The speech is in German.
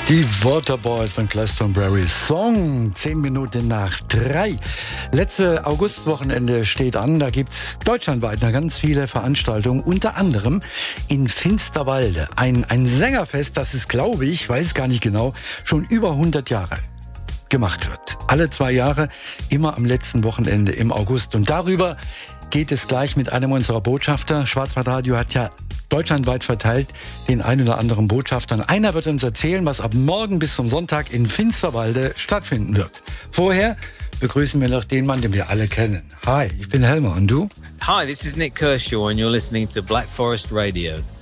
Die Waterboys und Glastonbury Song, 10 Minuten nach 3. Letzte Augustwochenende steht an, da gibt's deutschlandweit noch ganz viele Veranstaltungen, unter anderem in Finsterwalde. Ein Sängerfest, das ist, glaube ich, weiß gar nicht genau, schon über 100 Jahre gemacht wird. Alle 2 Jahre, immer am letzten Wochenende im August. Und darüber geht es gleich mit einem unserer Botschafter. Schwarzwaldradio hat ja deutschlandweit verteilt den ein oder anderen Botschaftern. Einer wird uns erzählen, was ab morgen bis zum Sonntag in Finsterwalde stattfinden wird. Vorher begrüßen wir noch den Mann, den wir alle kennen. Hi, ich bin Helmer und du? Hi, this is Nick Kershaw and you're listening to Black Forest Radio.